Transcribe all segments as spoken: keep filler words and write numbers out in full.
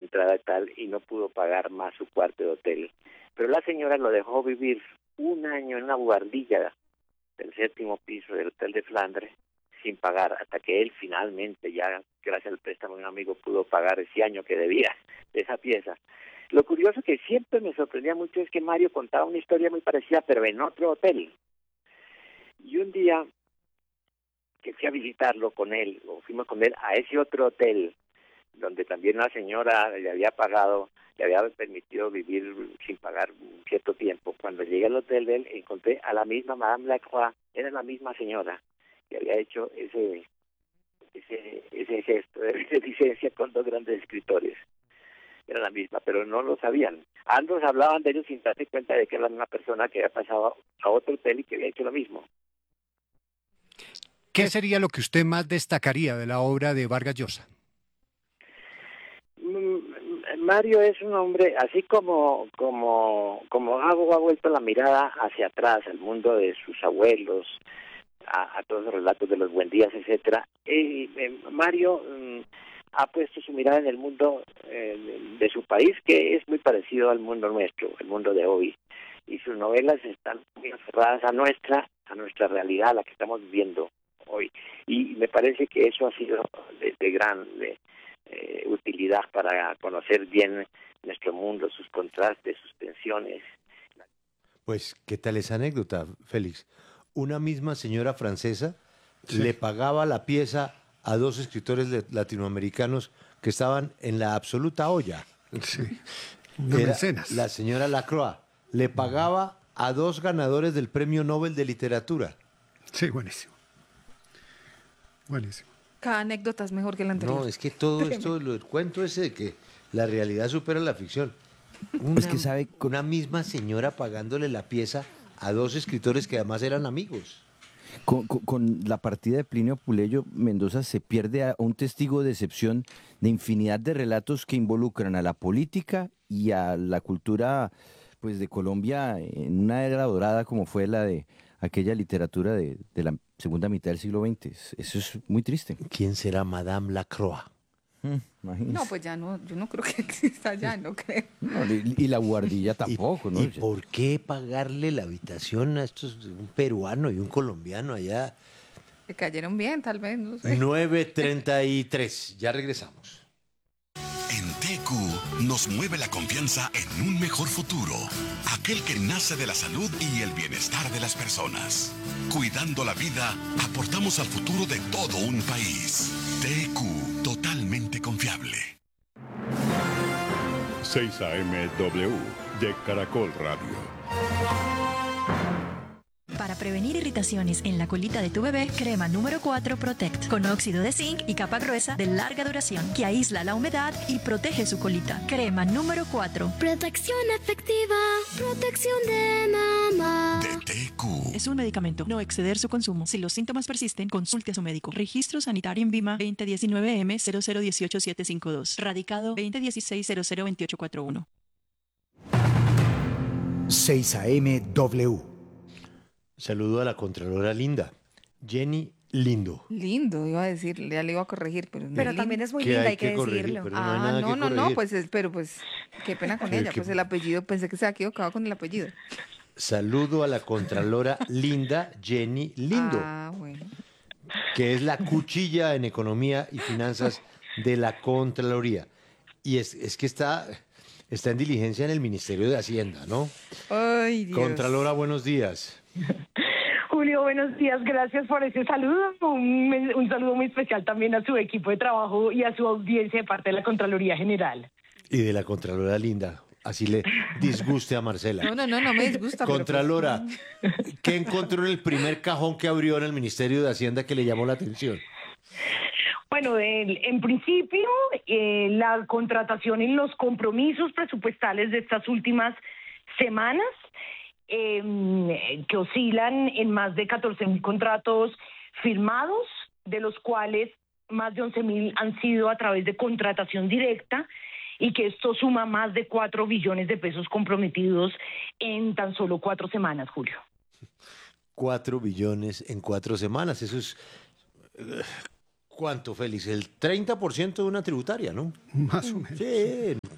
entrada y tal, y no pudo pagar más su cuarto de hotel. Pero la señora lo dejó vivir un año en una buhardilla del séptimo piso del Hotel de Flandres sin pagar, hasta que él finalmente, ya gracias al préstamo de un amigo, pudo pagar ese año que debía de esa pieza. Lo curioso que siempre me sorprendía mucho es que Mario contaba una historia muy parecida, pero en otro hotel. Y un día que fui a visitarlo con él, o fuimos con él a ese otro hotel, donde también una señora le había pagado, le había permitido vivir sin pagar un cierto tiempo. Cuando llegué al hotel de él, encontré a la misma Madame Lacroix, era la misma señora que había hecho ese ese ese gesto de beneficencia con dos grandes escritores. Era la misma, pero no lo sabían. Ambos hablaban de ellos sin darse cuenta de que era la misma persona que había pasado a otro hotel y que había hecho lo mismo. ¿Qué sería lo que usted más destacaría de la obra de Vargas Llosa? Mario es un hombre, así como como como Gago ha vuelto la mirada hacia atrás, al mundo de sus abuelos, a, a todos los relatos de los Buendías, etcétera. Eh, eh, Mario eh, ha puesto su mirada en el mundo eh, de, de su país, que es muy parecido al mundo nuestro, el mundo de hoy, y sus novelas están muy aferradas a nuestra a nuestra realidad, a la que estamos viviendo hoy, y me parece que eso ha sido de, de gran de, eh, utilidad para conocer bien nuestro mundo, sus contrastes, sus tensiones. Pues, ¿qué tal esa anécdota, Félix? Una misma señora francesa Sí. le pagaba la pieza a dos escritores le- latinoamericanos que estaban en la absoluta olla. Sí. No Era mecenas. la señora Lacroix le pagaba a dos ganadores del Premio Nobel de Literatura. Sí, buenísimo. Buenísimo. Cada anécdota es mejor que la anterior. No, es que todo esto, lo- el cuento ese de que la realidad supera la ficción. Una, Es que sabe, con- una misma señora pagándole la pieza a dos escritores que además eran amigos. Con, con- con la partida de Plinio Puleyo, Mendoza se pierde a un testigo de excepción de infinidad de relatos que involucran a la política y a la cultura pues, de Colombia en una era dorada como fue la de aquella literatura de, de la segunda mitad del siglo veinte. Es- Eso es muy triste. ¿Quién será Madame Lacroix? Mm, imagínese. No, pues ya no, yo no creo que exista ya, no creo. No, y, y la guardilla ¿Y, tampoco, ¿no? y por qué pagarle la habitación a estos, un peruano y un colombiano allá? Se cayeron bien, tal vez, no sé. nueve treinta y tres, ya regresamos. En T Q nos mueve la confianza en un mejor futuro, aquel que nace de la salud y el bienestar de las personas. Cuidando la vida, aportamos al futuro de todo un país. T Q, totalmente confiable. seis A M W de Caracol Radio. Para prevenir irritaciones en la colita de tu bebé, crema número cuatro Protect, con óxido de zinc y capa gruesa de larga duración, que aísla la humedad y protege su colita. Crema número cuatro. Protección efectiva, protección de mamá. De T Q. Es un medicamento, no exceder su consumo. Si los síntomas persisten, consulte a su médico. Registro sanitario en Vima veinte diecinueve M cero cero uno ocho siete cinco dos. Radicado veinte dieciséis cero cero veintiocho cuarenta y uno. seis A M W. Saludo a la Contralora Linda, Jenny Lindo. Lindo, iba a decir, ya le iba a corregir, pero no Pero es también lindo. es muy ¿Qué linda, hay hay que que corregir? decirlo. Pero no hay Ah, nada no, que no, no, corregir. pues, es- pero pues, qué pena con Sí, ella, que- pues el apellido, pensé que se había equivocado con el apellido. Saludo a la Contralora Linda, Jenny Lindo, Ah, bueno. que es la cuchilla en economía y finanzas de la Contraloría. Y es, es que está, está en diligencia en el Ministerio de Hacienda, ¿no? Ay, Dios. Contralora, buenos días. Julio, buenos días, gracias por ese saludo. Un, un saludo muy especial también a su equipo de trabajo y a su audiencia de parte de la Contraloría General. Y de la Contralora Linda, así le disguste a Marcela. No, no, no, no me disgusta. pero, pues, Contralora, ¿qué encontró en el primer cajón que abrió en el Ministerio de Hacienda que le llamó la atención? Bueno, en, en principio, eh, la contratación y los compromisos presupuestales de estas últimas semanas, eh, que oscilan en más de catorce mil contratos firmados, de los cuales más de once mil han sido a través de contratación directa, y que esto suma más de cuatro billones de pesos comprometidos en tan solo cuatro semanas, Julio. Cuatro billones en cuatro semanas, eso es... eh, ¿Cuánto, Félix? El treinta por ciento de una tributaria, ¿no? Más o menos. Sí,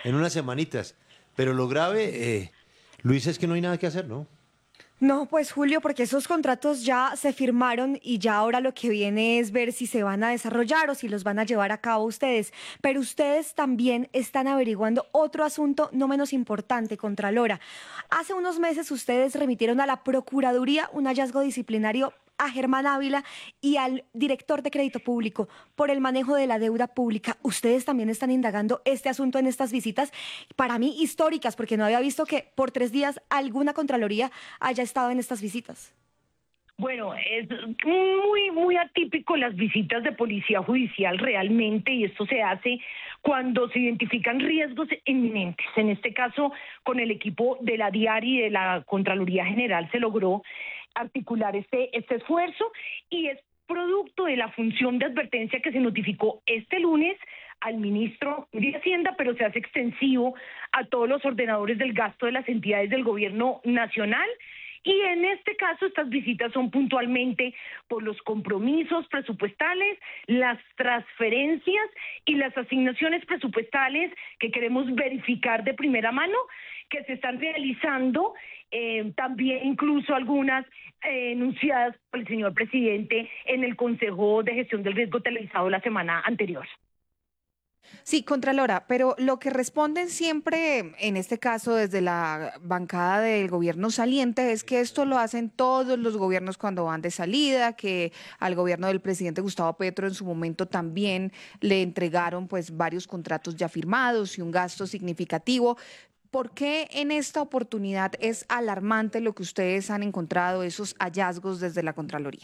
en unas semanitas. Pero lo grave, eh, Luisa, es que no hay nada que hacer, ¿no? No, pues Julio, porque esos contratos ya se firmaron y ya ahora lo que viene es ver si se van a desarrollar o si los van a llevar a cabo ustedes. Pero ustedes también están averiguando otro asunto no menos importante, Contralora. Hace unos meses ustedes remitieron a la Procuraduría un hallazgo disciplinario a Germán Ávila y al director de Crédito Público por el manejo de la deuda pública. Ustedes también están indagando este asunto en estas visitas, para mí históricas, porque no había visto que por tres días alguna Contraloría haya estado en estas visitas. Bueno, es muy, muy atípico las visitas de policía judicial realmente, y esto se hace cuando se identifican riesgos inminentes. En este caso, con el equipo de la DIARI y de la Contraloría General se logró articular este, este esfuerzo, y es producto de la función de advertencia que se notificó este lunes al ministro de Hacienda, pero se hace extensivo a todos los ordenadores del gasto de las entidades del gobierno nacional. Y en este caso, estas visitas son puntualmente por los compromisos presupuestales, las transferencias y las asignaciones presupuestales que queremos verificar de primera mano que se están realizando, eh, también incluso algunas eh, enunciadas por el señor presidente en el Consejo de Gestión del Riesgo televisado la semana anterior. Sí, Contralora, pero lo que responden siempre, en este caso desde la bancada del gobierno saliente, es que esto lo hacen todos los gobiernos cuando van de salida, que al gobierno del presidente Gustavo Petro en su momento también le entregaron pues varios contratos ya firmados y un gasto significativo. ¿Por qué en esta oportunidad es alarmante lo que ustedes han encontrado, esos hallazgos desde la Contraloría?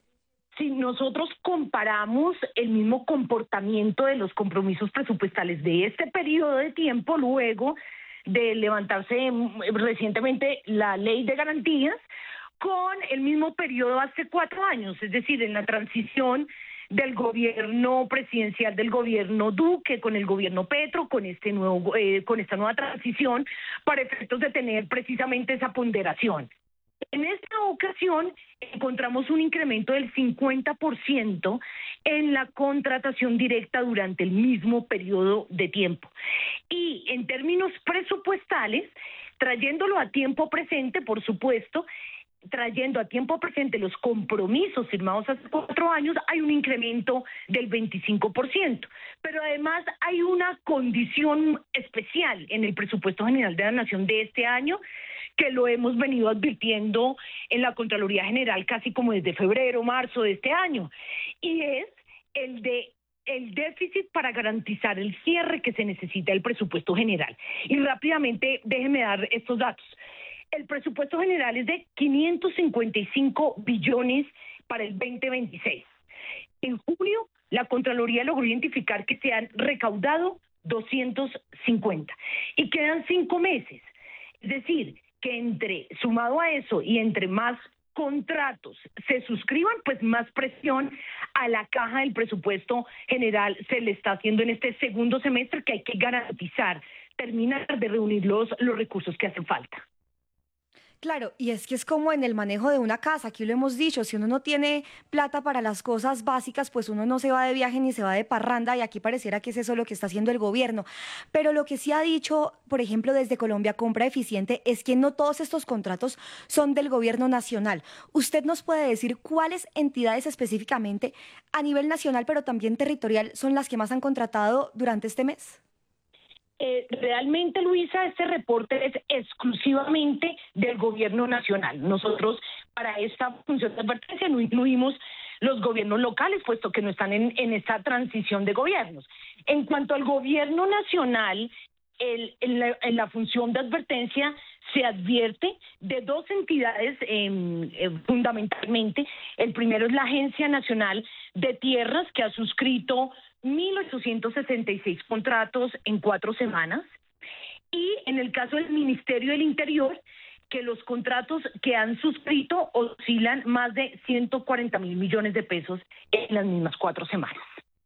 Si nosotros comparamos el mismo comportamiento de los compromisos presupuestales de este periodo de tiempo, luego de levantarse recientemente la ley de garantías, con el mismo periodo hace cuatro años, es decir, en la transición del gobierno presidencial del gobierno Duque con el gobierno Petro, con este nuevo eh, con esta nueva transición, para efectos de tener precisamente esa ponderación. En esta ocasión encontramos un incremento del cincuenta por ciento en la contratación directa durante el mismo periodo de tiempo. Y en términos presupuestales, trayéndolo a tiempo presente, por supuesto, trayendo a tiempo presente los compromisos firmados hace cuatro años, hay un incremento del veinticinco por ciento. Pero además hay una condición especial en el presupuesto general de la Nación de este año, que lo hemos venido advirtiendo en la Contraloría General casi como desde febrero, marzo de este año, y es el de el déficit para garantizar el cierre que se necesita del presupuesto general. Y rápidamente déjenme dar estos datos. El presupuesto general es de quinientos cincuenta y cinco billones para el veinte veintiséis. En julio, la Contraloría logró identificar que se han recaudado doscientos cincuenta y quedan cinco meses. Es decir, que entre, sumado a eso y entre más contratos se suscriban, pues más presión a la caja del presupuesto general se le está haciendo en este segundo semestre, que hay que garantizar, terminar de reunir los, los recursos que hacen falta. Claro, y es que es como en el manejo de una casa, aquí lo hemos dicho, si uno no tiene plata para las cosas básicas, pues uno no se va de viaje ni se va de parranda, y aquí pareciera que es eso lo que está haciendo el gobierno. Pero lo que sí ha dicho, por ejemplo, desde Colombia Compra Eficiente, es que no todos estos contratos son del gobierno nacional. ¿Usted nos puede decir cuáles entidades específicamente a nivel nacional, pero también territorial, son las que más han contratado durante este mes? Eh, realmente, Luisa, este reporte es exclusivamente del gobierno nacional. Nosotros para esta función de advertencia no incluimos los gobiernos locales, puesto que no están en, en esta transición de gobiernos. En cuanto al gobierno nacional, el, en, la, en la función de advertencia se advierte de dos entidades eh, eh, fundamentalmente. El primero es la Agencia Nacional de Tierras, que ha suscrito mil ochocientos sesenta y seis contratos en cuatro semanas, y en el caso del Ministerio del Interior, que los contratos que han suscrito oscilan más de ciento cuarenta mil millones de pesos en las mismas cuatro semanas.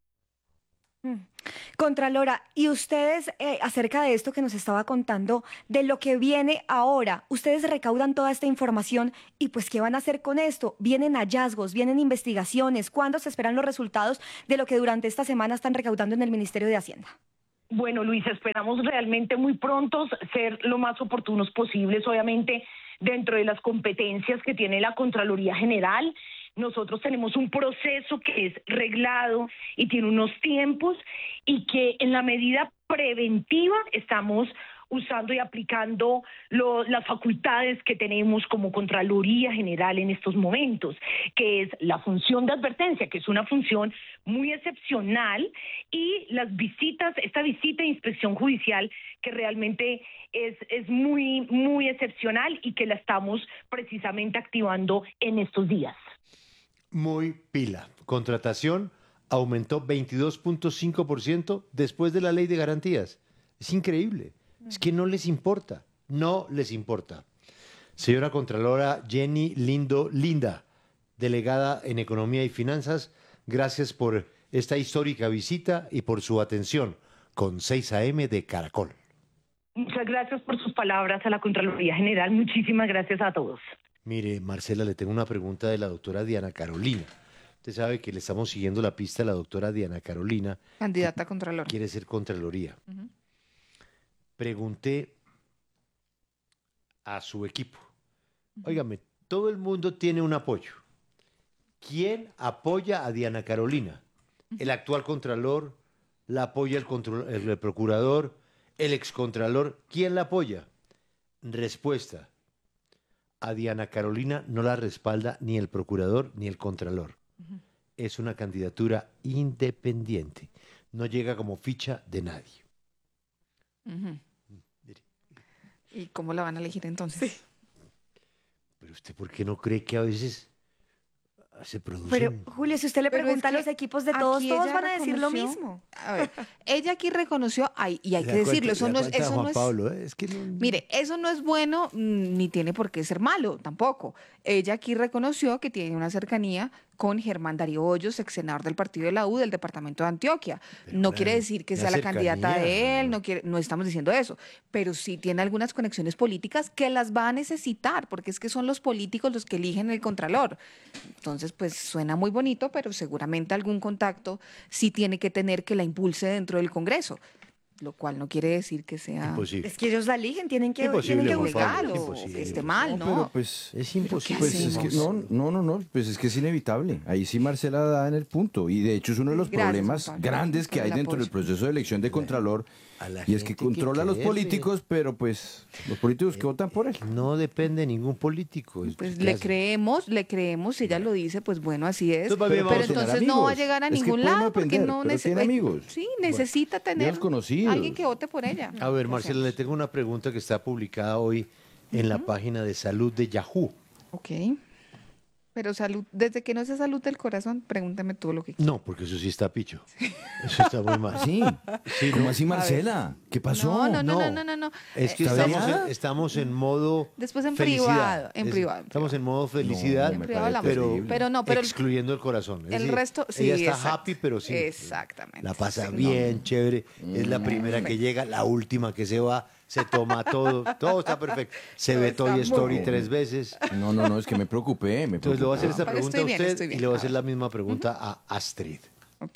Contralora, y ustedes, eh, acerca de esto que nos estaba contando, de lo que viene ahora, ustedes recaudan toda esta información y pues ¿qué van a hacer con esto? ¿Vienen hallazgos, vienen investigaciones? ¿Cuándo se esperan los resultados de lo que durante esta semana están recaudando en el Ministerio de Hacienda? Bueno, Luisa, esperamos realmente muy pronto ser lo más oportunos posibles, obviamente dentro de las competencias que tiene la Contraloría General. Nosotros tenemos un proceso que es reglado y tiene unos tiempos y que en la medida preventiva estamos usando y aplicando lo, las facultades que tenemos como Contraloría General en estos momentos, que es la función de advertencia, que es una función muy excepcional, y las visitas, esta visita de inspección judicial, que realmente es, es muy, muy excepcional y que la estamos precisamente activando en estos días. Muy pila. Contratación aumentó veintidós punto cinco por ciento después de la ley de garantías. Es increíble. Es que no les importa, no les importa. Señora Contralora Jenny Lindo Linda, delegada en Economía y Finanzas, gracias por esta histórica visita y por su atención con seis A M de Caracol. Muchas gracias por sus palabras a la Contraloría General. Muchísimas gracias a todos. Mire, Marcela, le tengo una pregunta de la doctora Diana Carolina. Usted sabe que le estamos siguiendo la pista a la doctora Diana Carolina. Candidata a Contralor. Quiere ser Contraloría. Uh-huh. Pregunté a su equipo, óigame, todo el mundo tiene un apoyo. ¿Quién apoya a Diana Carolina? ¿El actual Contralor? ¿La apoya el, control, el, el Procurador? ¿El excontralor? ¿Quién la apoya? Respuesta, a Diana Carolina no la respalda ni el Procurador ni el Contralor. Uh-huh. Es una candidatura independiente, no llega como ficha de nadie. Uh-huh. ¿Y cómo la van a elegir entonces? Sí. Pero usted, ¿por qué no cree que a veces se producen? Pero, Julio, si usted le Pero pregunta es a los equipos de todos, todos van a decir lo mismo. A ver, ella aquí reconoció, ay, y hay que decirlo, eso no es... Eso no es Pablo, ¿eh? Es que no... Mire, eso no es bueno, ni tiene por qué ser malo tampoco. Ella aquí reconoció que tiene una cercanía con Germán Darío Hoyos, ex senador del partido de la U del departamento de Antioquia. Pero no claro, quiere decir que sea la candidata de él, no, quiere, no estamos diciendo eso, pero sí tiene algunas conexiones políticas que las va a necesitar, porque es que son los políticos los que eligen el Contralor. Entonces, pues suena muy bonito, pero seguramente algún contacto sí tiene que tener que la impulse dentro del Congreso. Lo cual no quiere decir que sea... Imposible. Es que ellos la eligen, tienen que, imposible, tienen que buscar buscarlo. o que esté mal, ¿no? No, pero pues es imposible. Pues es que, no, no, no, no, pues es que es inevitable. Ahí sí Marcela da en el punto. Y de hecho es uno de los Gracias, problemas Pablo, grandes que hay dentro del proceso de elección de Contralor. Y es que controla a los políticos, pero pues los políticos que votan por él. No depende de ningún político. Pues le creemos, le creemos, si ella lo dice, pues bueno, así es. Entonces, pero vamos a entonces tener no va a amigos. llegar a Es que ningún pueden lado porque depender, no pero necesita. tiene amigos. Sí, necesita tener Bien conocidos. alguien que vote por ella. A ver, Marcela, le tengo una pregunta que está publicada hoy en la página de salud de Yahoo. Ok. Pero salud, desde que no sea salud del corazón, pregúntame tú lo que quieras. No, porque eso sí está picho. Eso está muy mal. Sí, Sí, ¿cómo ¿no? así Marcela? ¿Qué pasó? No, no, no, No. no, no, no, no. Es que Eh, estamos ¿ya? en, estamos en modo Después en felicidad. privado, en Es- privado. Estamos en modo felicidad, No, me privado parece hablamos. pero, terrible. Pero no, pero el- excluyendo el corazón. Es el decir, resto, sí, ella está exacto. happy, pero sí. Exactamente. La pasa Sí, bien, chévere. Es la primera que llega, la última que se va, se toma todo. Todo está perfecto. Se ve está Toy muy Story bien. tres veces. No, no, no, es que me preocupé. Me Entonces le voy a hacer esta pero pregunta estoy a bien, usted estoy bien. y le voy a A hacer ver. la misma pregunta a Astrid. Ok.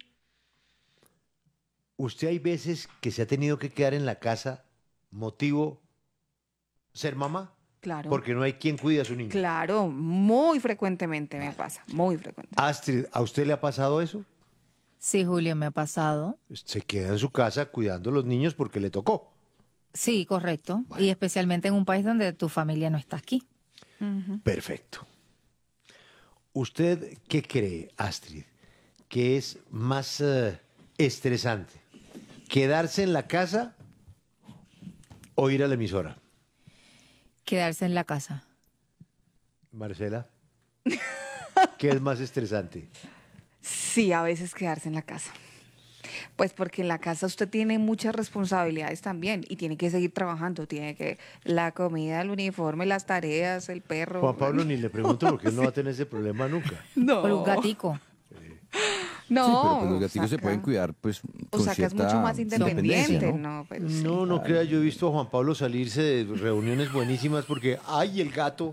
¿Usted hay veces que se ha tenido que quedar en la casa motivo ser mamá? Claro. Porque no hay quien cuide a su niño. Claro, muy frecuentemente me pasa, muy frecuente. Astrid, ¿a usted le ha pasado eso? Sí, Julio, me ha pasado. Se queda en su casa cuidando a los niños porque le tocó. Sí, correcto. Y especialmente en un país donde tu familia no está aquí. Ujú. Perfecto. ¿Usted qué cree, Astrid, que es más eh, estresante? ¿Quedarse en la casa o ir a la emisora? Quedarse en la casa. Marcela, ¿qué es más estresante? Sí, a veces quedarse en la casa. Pues porque en la casa usted tiene muchas responsabilidades también y tiene que seguir trabajando. Tiene que la comida, el uniforme, las tareas, el perro. Juan Pablo ni le pregunto porque él no va a tener ese problema nunca. No. Por un gatico. No. Sí, pero pues los gaticos se saca- pueden cuidar pues O con sea, que es cierta mucho más independencia, independiente, ¿no? ¿no? Pues, sí. No, no crea, yo he visto a Juan Pablo salirse de reuniones buenísimas porque, ay, el gato,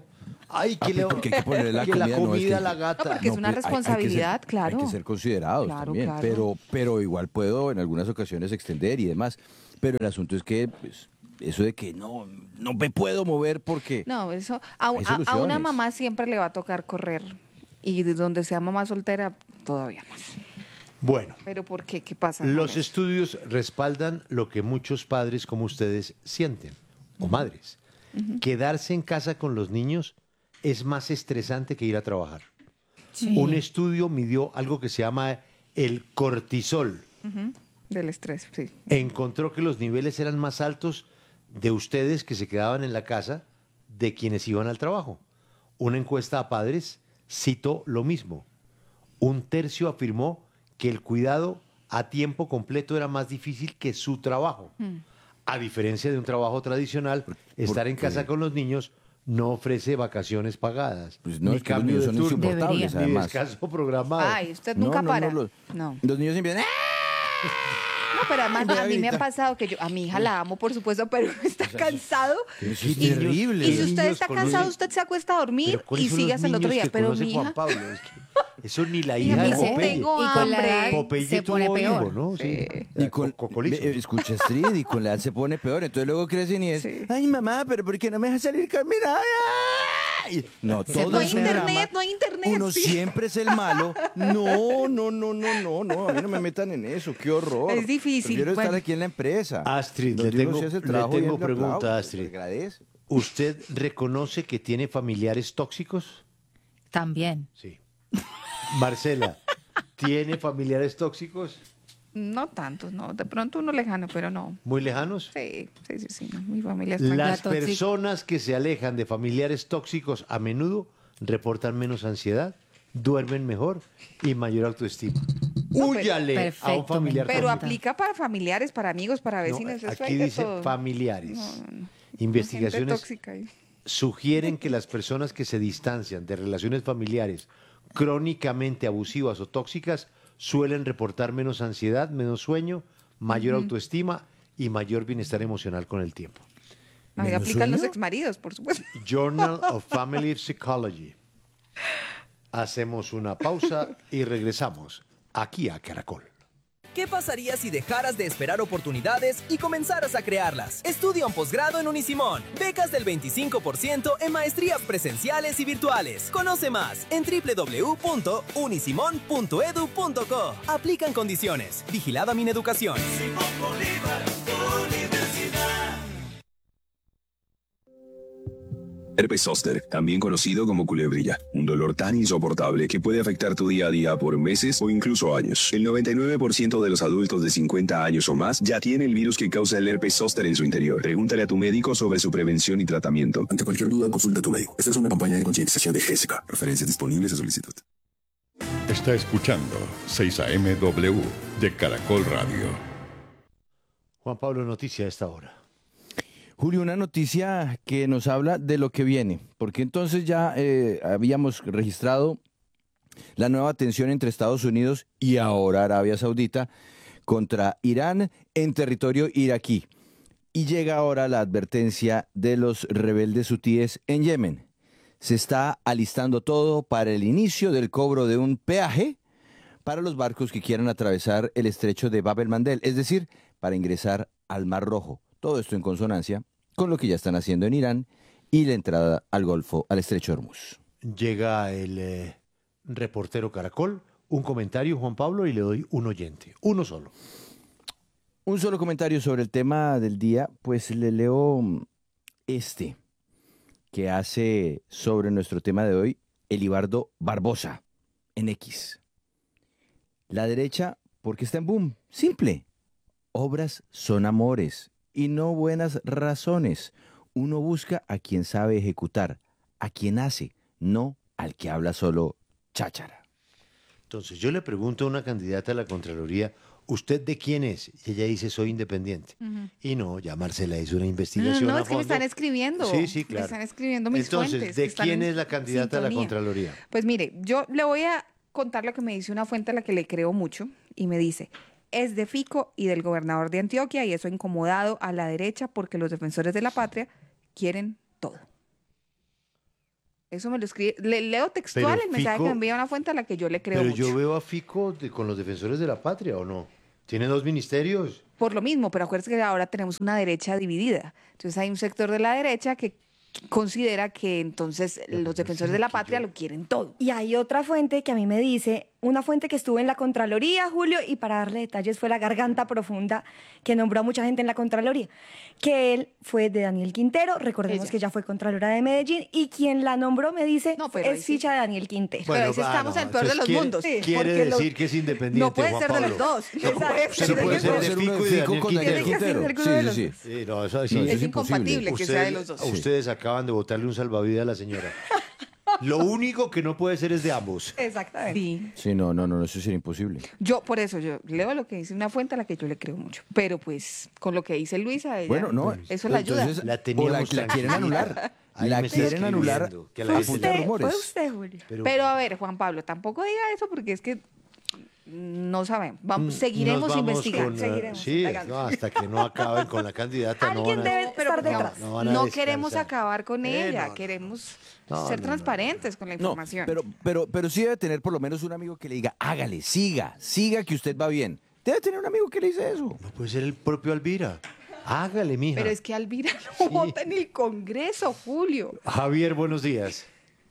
Ay, Ah, que, le- porque hay que ponerle la que la comida, no, es comida que- a la gata. No, porque es una pues, hay- hay que ser- responsabilidad, claro. Hay que ser considerados Claro, también, claro. Pero, pero igual puedo en algunas ocasiones extender y demás. Pero el asunto es que pues, eso de que no, no me puedo mover porque... No, eso a, Hay a- a una soluciones. mamá siempre le va a tocar correr. Y de donde sea mamá soltera, todavía más. Bueno, ¿Pero por qué? ¿Qué pasa? con los eso? estudios respaldan lo que muchos padres como ustedes sienten, o madres. Quedarse en casa con los niños es más estresante que ir a trabajar. Sí. Un estudio midió algo que se llama el cortisol. Ujú, del estrés, sí. Encontró que los niveles eran más altos de ustedes que se quedaban en la casa de quienes iban al trabajo. Una encuesta a padres citó lo mismo. Un tercio afirmó que el cuidado a tiempo completo era más difícil que su trabajo. Mm. A diferencia de un trabajo tradicional, estar en porque- casa con los niños no ofrece vacaciones pagadas, Pues no, ni es que los cambio niños de son turno, insoportables, ni además. descanso programado. Ay, usted No, nunca no, no, para. los- No. Los niños empiezan... No, pero además Voy a a mí me ha gritar. pasado que yo, a mi hija la amo, por supuesto, pero está cansado. Es Y- terrible. Y si usted Niños está con cansado, los- usted se acuesta a dormir Pero ¿cuáles y son sigue los hasta el otro niños día. que Pero conoce mi Juan hija, Pablo? Es que eso ni la Hija, hija de me dice, Popeye. tengo Y con la hambre. edad Popeye se tuvo pone hijo, peor. ¿no? Sí. Y con, Cocolizo. ve- escucha Astrid, y con la edad se pone peor. Entonces luego crecen y es, Sí. ay mamá, pero ¿por qué no me dejas salir a caminar? Ay". No, Se todo no hay es un internet, drama. no hay internet. Uno sí. siempre es el malo. No, no, no, no, no, no. A mí no me metan en eso. Qué horror. Es difícil, Prefiero estar bueno. aquí en la empresa. Astrid, le donde uno tengo, sí hace el le trabajo y tengo él le pregunta, aplaude, Astrid. le agradece. ¿Usted reconoce que tiene familiares tóxicos? También. Sí. Marcela, ¿tiene familiares tóxicos? No tantos, no. De pronto uno lejano, pero no. ¿Muy lejanos? Sí, sí, sí, sí. No. Mi familia es tranquila. Las tóxica. personas que se alejan de familiares tóxicos a menudo reportan menos ansiedad, duermen mejor y mayor autoestima. No, pero- Húyale a un Perfecto, familiar me Pero tóxico. aplica para familiares, para amigos, para No, vecinos. eso aquí hay de dice todo. familiares. No, no, no. Investigaciones Gente tóxica ahí. sugieren que las personas que se distancian de relaciones familiares crónicamente abusivas o tóxicas suelen reportar menos ansiedad, menos sueño, mayor autoestima y mayor bienestar emocional con el tiempo. Ahí ¿Menos aplican los sueño? exmaridos, por supuesto. Journal of Family Psychology. Hacemos una pausa y regresamos aquí a Caracol. ¿Qué pasaría si dejaras de esperar oportunidades y comenzaras a crearlas? Estudia un posgrado en Unisimón. Becas del veinticinco por ciento en maestrías presenciales y virtuales. Conoce más en doble u doble u doble u punto unisimón punto edu punto co. Aplican condiciones. Vigilada Mineducación. Herpes zóster, también conocido como culebrilla, un dolor tan insoportable que puede afectar tu día a día por meses o incluso años. El noventa y nueve por ciento de los adultos de cincuenta años o más ya tiene el virus que causa el herpes zóster en su interior. Pregúntale a tu médico sobre su prevención y tratamiento. Ante cualquier duda, consulta a tu médico. Esta es una campaña de concientización de Jessica. Referencias disponibles a solicitud. Está escuchando seis A M W de Caracol Radio. Juan Pablo, noticia a esta hora. Julio, una noticia que nos habla de lo que viene, porque entonces ya eh, habíamos registrado la nueva tensión entre Estados Unidos y ahora Arabia Saudita contra Irán en territorio iraquí. Y llega ahora la advertencia de los rebeldes hutíes en Yemen. Se está alistando todo para el inicio del cobro de un peaje para los barcos que quieran atravesar el estrecho de Bab el-Mandeb, es decir, para ingresar al Mar Rojo. Todo esto en consonancia con lo que ya están haciendo en Irán y la entrada al Golfo, al estrecho de Hormuz. Llega el eh, reportero Caracol, un comentario, Juan Pablo, y le doy un oyente, uno solo. Un solo comentario sobre el tema del día, pues le leo este, que hace sobre nuestro tema de hoy Elibardo Barbosa, en X. La derecha, porque está en boom, simple. Obras son amores y no buenas razones. Uno busca a quien sabe ejecutar, a quien hace, no al que habla solo cháchara. Entonces, yo le pregunto a una candidata a la Contraloría, ¿usted de quién es? Y ella dice, soy independiente. Ujú. Y no, ya Marcela hizo una No, investigación no, a es que me fondo. están escribiendo. Sí, sí, claro. Me están escribiendo mis Entonces, fuentes. que ¿de están quién en es la candidata a la sintonía. Contraloría? Pues mire, yo le voy a contar lo que me dice una fuente a la que le creo mucho y me dice, es de Fico y del gobernador de Antioquia y eso ha incomodado a la derecha porque los defensores de la patria quieren todo. Eso me lo escribe, le, leo textual Pero el mensaje Fico- que me envía una fuente a la que yo le creo Pero mucho. yo veo a Fico de- con los defensores de la patria, ¿o no? Tiene dos ministerios. Por lo mismo, pero acuérdense que ahora tenemos una derecha dividida. Entonces hay un sector de la derecha que considera que entonces los defensores de la patria lo quieren todo. Y hay otra fuente que a mí me dice, una fuente que estuvo en la Contraloría, Julio, y para darle detalles fue la Garganta Profunda, que nombró a mucha gente en la Contraloría, que él fue de Daniel Quintero, recordemos Ella. que ya fue Contralora de Medellín, y quien la nombró me dice, pero ahí es sí. ficha de Daniel Quintero. Bueno, ahí sí ah, estamos no, en el peor de entonces los quiere- mundos. Sí, quiere porque lo- decir que es independiente, No puede Juan ser de Pablo. los dos. No, Exacto. usted no puede ser de ser uno Fico de y de Fico Daniel con Daniel Quintero. Quintero. Tiene que ser alguno Sí, de sí, sí. Sí, no, eso, No, sí. eso es Es incompatible que sea de los dos. Ustedes acaban de botarle un salvavidas a la señora. Lo único que no puede ser es de ambos. Exactamente. Sí. Sí, no, no, no, eso sería imposible. Yo, por eso, yo leo lo que dice una fuente a la que yo le creo mucho. Pero pues, con lo que dice Luisa, ella, Bueno, no, eso la ayuda. entonces, La o la, teníamos la quieren tranquila. anular. Ahí La me está quieren anular escribiendo que la a gente- punta de Usted, rumores. fue usted, Julio. Pero, Pero a ver, Juan Pablo, tampoco diga eso porque es que no sabemos. Vamos, mm, seguiremos nos vamos investigando. con, eh, Seguiremos sí, indagando. no, hasta que no acaben con la candidata. no Alguien van a- debe Pero estar no, detrás. no van a no descansar. queremos acabar con Eh, ella, no, no. queremos No, ser no, no, transparentes con la No, información. pero, pero, pero sí debe tener por lo menos un amigo que le diga, hágale, siga, siga que usted va bien. Debe tener un amigo que le dice eso. No puede ser el propio Alvira. Hágale, mija. Pero es que Alvira no vota en el Congreso, Julio. Javier, buenos días.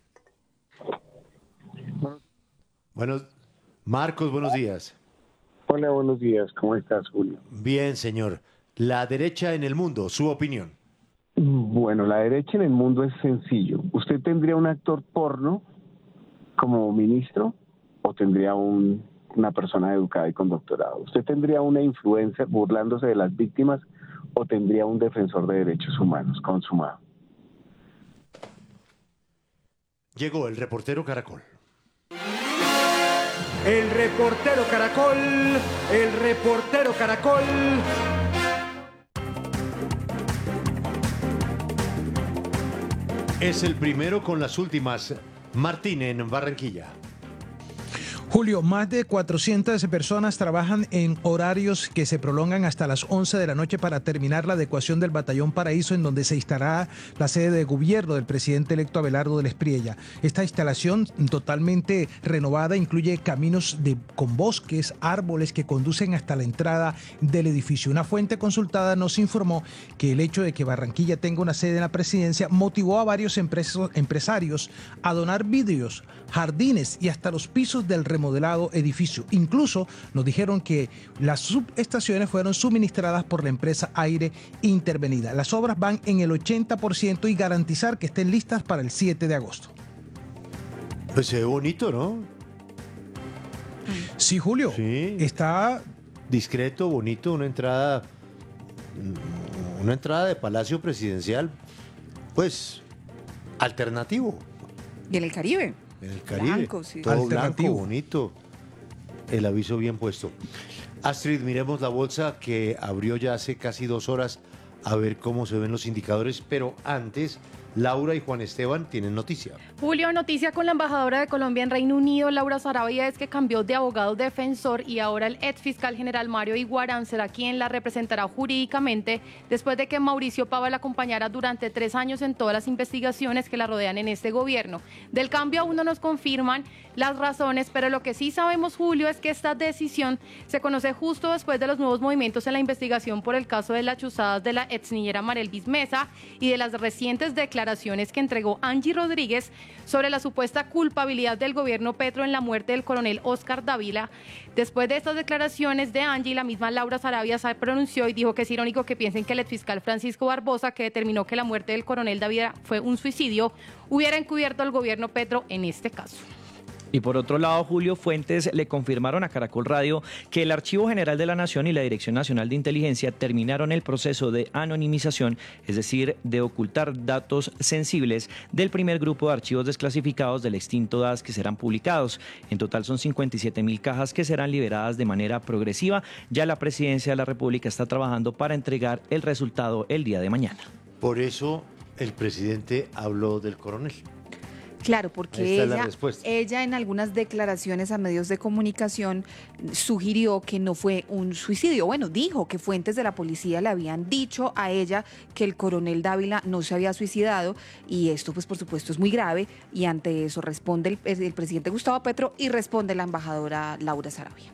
Buenos... Marcos, buenos días. Hola, buenos días. ¿Cómo estás, Julio? Bien, señor. La derecha en el mundo, su opinión. Bueno, la derecha en el mundo es sencillo. ¿Usted tendría un actor porno como ministro o tendría un, una persona educada y con doctorado? ¿Usted tendría una influencer burlándose de las víctimas o tendría un defensor de derechos humanos consumado? Llegó el reportero Caracol. El reportero Caracol, el reportero Caracol. Es el primero con las últimas. Martín en Barranquilla. Julio, más de cuatrocientas personas trabajan en horarios que se prolongan hasta las once de la noche para terminar la adecuación del Batallón Paraíso, en donde se instalará la sede de gobierno del presidente electo Abelardo del Espriella. Esta instalación totalmente renovada incluye caminos de, con bosques, árboles que conducen hasta la entrada del edificio. Una fuente consultada nos informó que el hecho de que Barranquilla tenga una sede en la presidencia motivó a varios empresos, empresarios a donar vidrios, jardines y hasta los pisos del remodelado edificio. Incluso nos dijeron que las subestaciones fueron suministradas por la empresa Aire Intervenida. Las obras van en el ochenta por ciento y garantizar que estén listas para el siete de agosto. Pues se ve bonito, ¿no? Sí, Julio. Sí. Está discreto, bonito, una entrada, una entrada de Palacio Presidencial, pues, alternativo. Y en el Caribe. En el Caribe. Blanco, sí. Todo blanco, Alternativo. bonito. El aviso bien puesto. Astrid, miremos la bolsa que abrió ya hace casi dos horas a ver cómo se ven los indicadores, pero antes, Laura y Juan Esteban tienen noticia. Julio, noticia con la embajadora de Colombia en Reino Unido, Laura Sarabia, es que cambió de abogado defensor y ahora el ex fiscal general Mario Iguarán será quien la representará jurídicamente después de que Mauricio Pava la acompañara durante tres años en todas las investigaciones que la rodean en este gobierno. Del cambio aún no nos confirman las razones, pero lo que sí sabemos, Julio, es que esta decisión se conoce justo después de los nuevos movimientos en la investigación por el caso de las chuzadas de la ex niñera Marelvis Mesa y de las recientes declaraciones que entregó Angie Rodríguez sobre la supuesta culpabilidad del gobierno Petro en la muerte del coronel Oscar Dávila. Después de estas declaraciones de Angie, la misma Laura Sarabia se pronunció y dijo que es irónico que piensen que el exfiscal Francisco Barbosa, que determinó que la muerte del coronel Dávila fue un suicidio, hubiera encubierto al gobierno Petro en este caso. Y por otro lado, Julio, fuentes le confirmaron a Caracol Radio que el Archivo General de la Nación y la Dirección Nacional de Inteligencia terminaron el proceso de anonimización, es decir, de ocultar datos sensibles del primer grupo de archivos desclasificados del extinto D A S que serán publicados. En total son cincuenta y siete mil cajas que serán liberadas de manera progresiva. Ya la Presidencia de la República está trabajando para entregar el resultado el día de mañana. Por eso el presidente habló del coronel. Claro, porque Ahí está la ella, respuesta. ella en algunas declaraciones a medios de comunicación sugirió que no fue un suicidio. Bueno, dijo que fuentes de la policía le habían dicho a ella que el coronel Dávila no se había suicidado, y esto pues por supuesto es muy grave, y ante eso responde el, el presidente Gustavo Petro y responde la embajadora Laura Sarabia.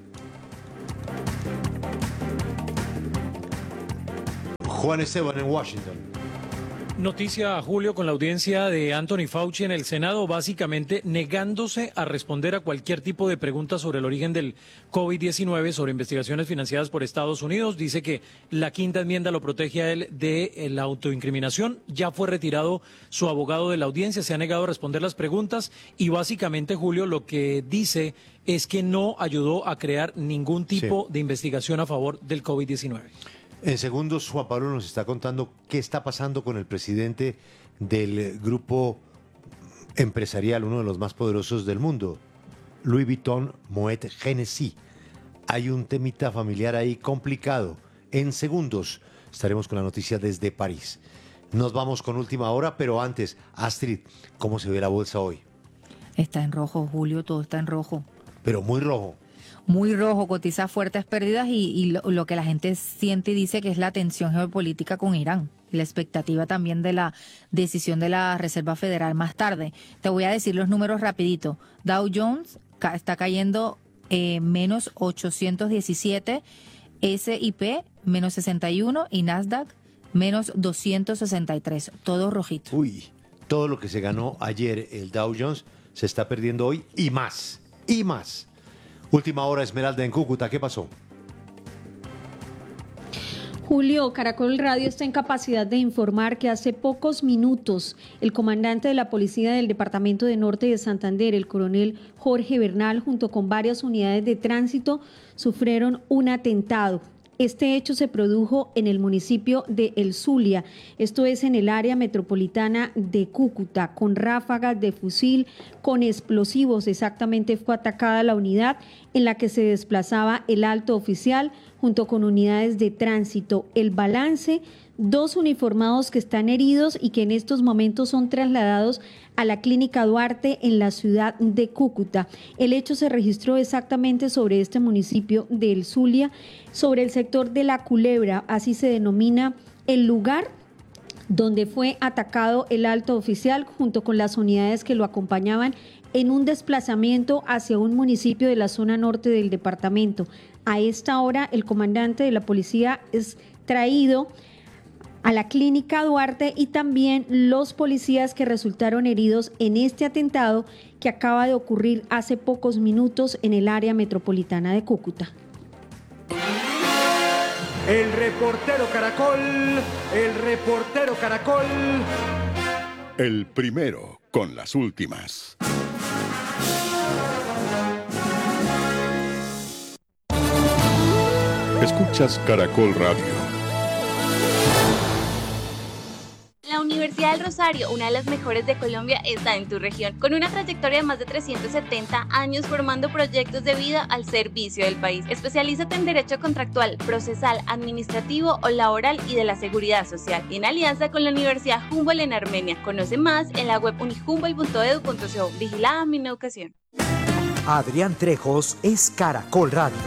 Juan Esteban en Washington. Noticia, Julio, con la audiencia de Anthony Fauci en el Senado, básicamente negándose a responder a cualquier tipo de pregunta sobre el origen del COVID diecinueve, sobre investigaciones financiadas por Estados Unidos. Dice que la quinta enmienda lo protege a él de la autoincriminación. Ya fue retirado su abogado de la audiencia, se ha negado a responder las preguntas y básicamente, Julio, lo que dice es que no ayudó a crear ningún tipo sí. de investigación a favor del COVID diecinueve. En segundos, Juan Pablo nos está contando qué está pasando con el presidente del grupo empresarial, uno de los más poderosos del mundo, Louis Vuitton Moet Hennessy. Hay un temita familiar ahí complicado. En segundos estaremos con la noticia desde París. Nos vamos con última hora, pero antes, Astrid, ¿cómo se ve la bolsa hoy? Está en rojo, Julio, todo está en rojo. Pero muy rojo. Muy rojo, cotiza fuertes pérdidas y, y lo, lo que la gente siente y dice que es la tensión geopolítica con Irán. La expectativa también de la decisión de la Reserva Federal más tarde. Te voy a decir los números rapidito. Dow Jones ca- está cayendo eh, menos ochocientos diecisiete, S y P menos sesenta y uno y Nasdaq menos doscientos sesenta y tres. Todo rojito. Uy, todo lo que se ganó ayer el Dow Jones se está perdiendo hoy y más, y más. Última hora, Esmeralda en Cúcuta, ¿qué pasó? Julio, Caracol Radio está en capacidad de informar que hace pocos minutos el comandante de la policía del Departamento de Norte de Santander, el coronel Jorge Bernal, junto con varias unidades de tránsito, sufrieron un atentado. Este hecho se produjo en el municipio de El Zulia, esto es en el área metropolitana de Cúcuta, con ráfagas de fusil, con explosivos. Exactamente fue atacada la unidad en la que se desplazaba el alto oficial junto con unidades de tránsito. El balance, dos uniformados que están heridos y que en estos momentos son trasladados a la Clínica Duarte en la ciudad de Cúcuta. El hecho se registró exactamente sobre este municipio de El Zulia, sobre el sector de La Culebra, así se denomina el lugar donde fue atacado el alto oficial junto con las unidades que lo acompañaban en un desplazamiento hacia un municipio de la zona norte del departamento. A esta hora el comandante de la policía es traído a la Clínica Duarte y también los policías que resultaron heridos en este atentado que acaba de ocurrir hace pocos minutos en el área metropolitana de Cúcuta. El reportero Caracol, el reportero Caracol. El primero con las últimas. Escuchas Caracol Radio. La Universidad del Rosario, una de las mejores de Colombia, está en tu región, con una trayectoria de más de trescientos setenta años formando proyectos de vida al servicio del país. Especialízate en Derecho Contractual, Procesal, Administrativo o Laboral y de la Seguridad Social, en alianza con la Universidad Humboldt en Armenia. Conoce más en la web unihumboldt punto edu punto co. Vigilada Mineducación. Adrián Trejos es Caracol Radio.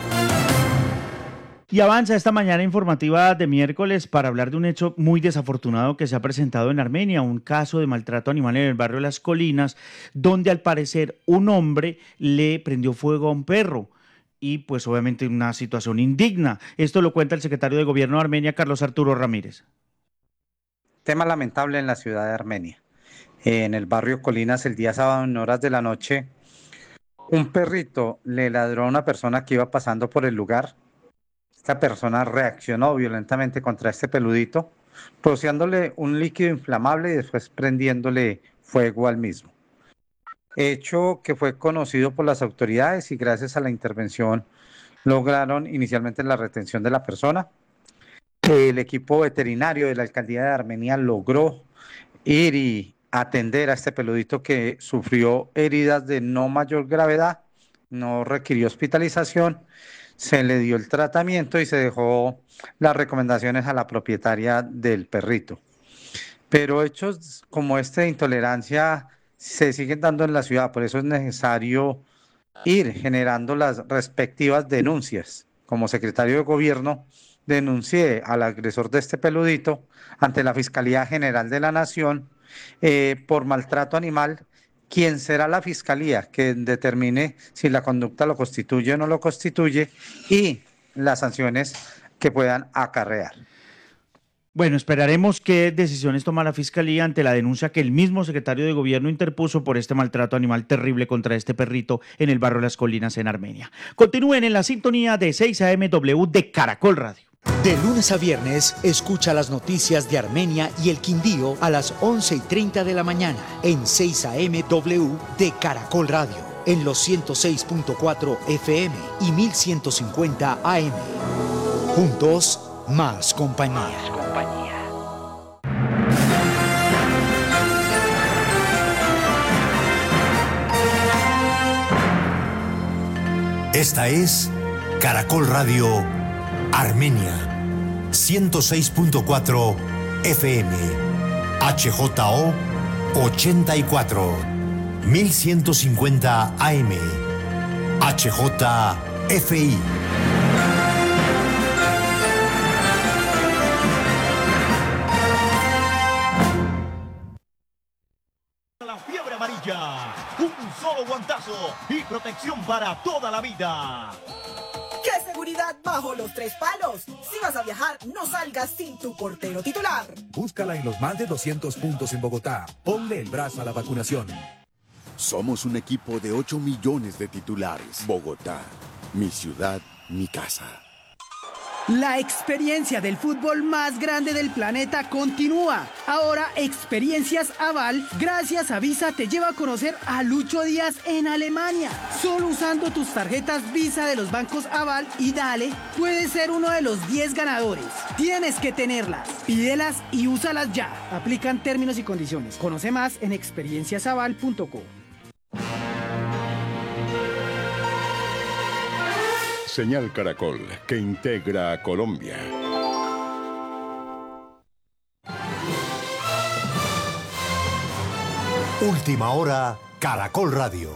Y avanza esta mañana informativa de miércoles para hablar de un hecho muy desafortunado que se ha presentado en Armenia, un caso de maltrato animal en el barrio Las Colinas, donde al parecer un hombre le prendió fuego a un perro y pues obviamente una situación indigna. Esto lo cuenta el secretario de Gobierno de Armenia, Carlos Arturo Ramírez. Tema lamentable en la ciudad de Armenia. En el barrio Colinas, el día sábado en horas de la noche, un perrito le ladró a una persona que iba pasando por el lugar. Esta persona reaccionó violentamente contra este peludito, rociándole un líquido inflamable y después prendiéndole fuego al mismo. Hecho que fue conocido por las autoridades y gracias a la intervención lograron inicialmente la retención de la persona. El equipo veterinario de la alcaldía de Armenia logró ir y atender a este peludito que sufrió heridas de no mayor gravedad, no requirió hospitalización. Se le dio el tratamiento y se dejó las recomendaciones a la propietaria del perrito. Pero hechos como este de intolerancia se siguen dando en la ciudad. Por eso es necesario ir generando las respectivas denuncias. Como secretario de gobierno, denuncié al agresor de este peludito ante la Fiscalía General de la Nación eh, por maltrato animal. ¿Quién será la fiscalía que determine si la conducta lo constituye o no lo constituye y las sanciones que puedan acarrear? Bueno, esperaremos qué decisiones toma la Fiscalía ante la denuncia que el mismo secretario de Gobierno interpuso por este maltrato animal terrible contra este perrito en el barrio Las Colinas, en Armenia. Continúen en la sintonía de seis A M W de Caracol Radio. De lunes a viernes, escucha las noticias de Armenia y el Quindío a las once y treinta de la mañana en seis A M W de Caracol Radio, en los ciento seis punto cuatro F M y mil ciento cincuenta A M. Juntos, más compañía. Esta es Caracol Radio Armenia, ciento seis punto cuatro F M, H J O ochenta y cuatro, mil ciento cincuenta A M, H J F I. La fiebre amarilla, un solo guantazo y protección para toda la vida. ¡Qué seguridad bajo los tres palos! Si vas a viajar, no salgas sin tu portero titular. Búscala en los más de doscientos puntos en Bogotá. Ponle el brazo a la vacunación. Somos un equipo de ocho millones de titulares. Bogotá, mi ciudad, mi casa. La experiencia del fútbol más grande del planeta continúa. Ahora Experiencias Aval, gracias a Visa, te lleva a conocer a Lucho Díaz en Alemania. Solo usando tus tarjetas Visa de los bancos Aval y Dale, puedes ser uno de los diez ganadores. Tienes que tenerlas, pídelas y úsalas ya. Aplican términos y condiciones. Conoce más en experiencias aval punto co. Señal Caracol, que integra a Colombia. Última hora, Caracol Radio.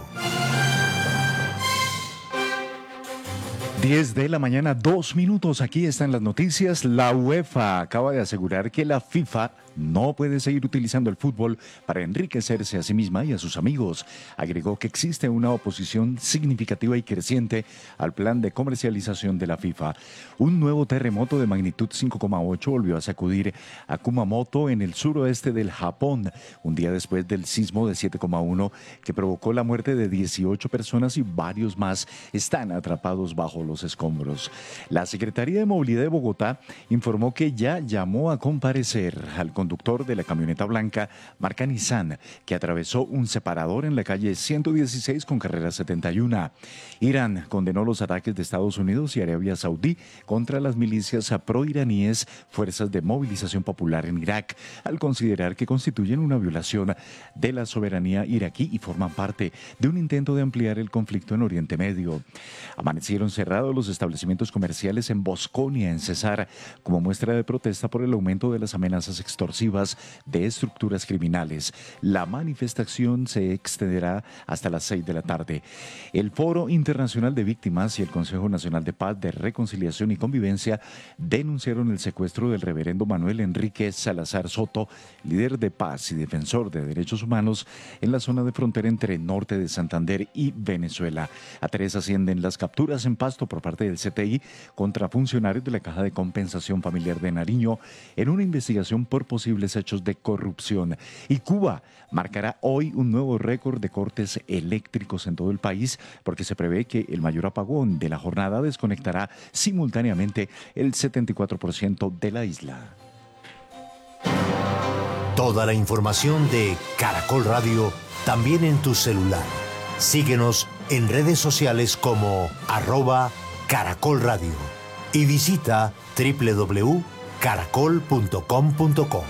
diez de la mañana, dos minutos. Aquí están las noticias. La UEFA acaba de asegurar que la FIFA no puede seguir utilizando el fútbol para enriquecerse a sí misma y a sus amigos. Agregó que existe una oposición significativa y creciente al plan de comercialización de la FIFA. Un nuevo terremoto de magnitud cinco coma ocho volvió a sacudir a Kumamoto en el suroeste del Japón, un día después del sismo de siete coma uno que provocó la muerte de dieciocho personas y varios más están atrapados bajo los escombros. La Secretaría de Movilidad de Bogotá informó que ya llamó a comparecer al conductor de la camioneta blanca marca Nissan, que atravesó un separador en la calle ciento dieciséis con carrera setenta y uno. Irán condenó los ataques de Estados Unidos y Arabia Saudí contra las milicias proiraníes Fuerzas de Movilización Popular en Irak, al considerar que constituyen una violación de la soberanía iraquí y forman parte de un intento de ampliar el conflicto en Oriente Medio. Amanecieron cerrados los establecimientos comerciales en Bosconia, en Cesar, como muestra de protesta por el aumento de las amenazas extorsivas de estructuras criminales. La manifestación se extenderá hasta las seis de la tarde. El Foro Internacional de Víctimas y el Consejo Nacional de Paz, de Reconciliación y Convivencia denunciaron el secuestro del reverendo Manuel Enrique Salazar Soto, líder de paz y defensor de derechos humanos en la zona de frontera entre norte de Santander y Venezuela. A tres ascienden las capturas en Pasto por parte del C T I contra funcionarios de la Caja de Compensación Familiar de Nariño en una investigación por posibles hechos de corrupción. Y Cuba marcará hoy un nuevo récord de cortes eléctricos en todo el país, porque se prevé que el mayor apagón de la jornada desconectará simultáneamente el setenta y cuatro por ciento de la isla. Toda la información de Caracol Radio también en tu celular. Síguenos en redes sociales como arroba Caracol Radio y visita doble u doble u doble u punto caracol punto com punto co.